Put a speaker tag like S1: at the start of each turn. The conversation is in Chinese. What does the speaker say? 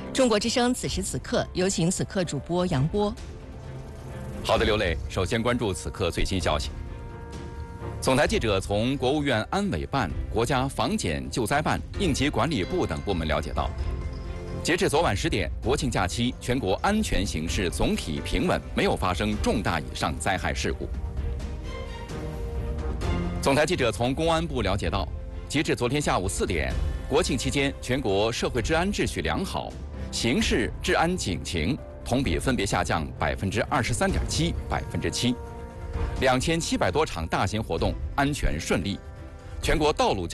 S1: 中国之声此时此刻，有请此刻主播杨波。
S2: 好的，刘磊，首先关注此刻最新消息。总台记者从国务院安委办、国家防检救灾办、应急管理部等部门了解到，截至昨晚10点，国庆假期全国安全形势总体平稳，没有发生重大以上灾害事故。总台记者从公安部了解到，截至昨天下午4点，国庆期间全国社会治安秩序良好，刑事治安警情同比分别下降23.7%、7%，2700多场大型活动安全顺利，全国道路